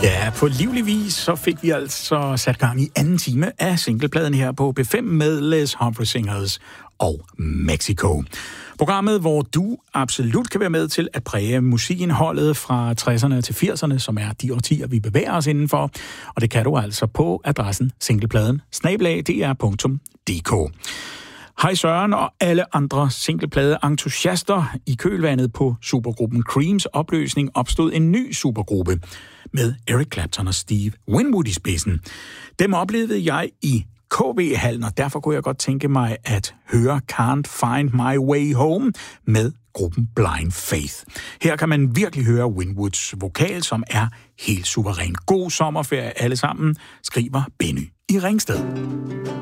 Ja, på livlig vis så fik vi altså sat gang i anden time af singlepladen her på B5 med Les Humphrey Singers og Mexico. Programmet, hvor du absolut kan være med til at præge musikindholdet fra 60'erne til 80'erne, som er de årtier, vi bevæger os indenfor. Og det kan du altså på adressen singlepladen@dr.dk. Hej Søren og alle andre singleplade-entusiaster. I kølvandet på supergruppen Creams opløsning opstod en ny supergruppe med Eric Clapton og Steve Winwood i spidsen. Dem oplevede jeg i KB-hallen, og derfor kunne jeg godt tænke mig at høre Can't Find My Way Home med gruppen Blind Faith. Her kan man virkelig høre Winwoods vokal, som er helt suveræn. God sommerferie alle sammen, skriver Benny i Ringsted.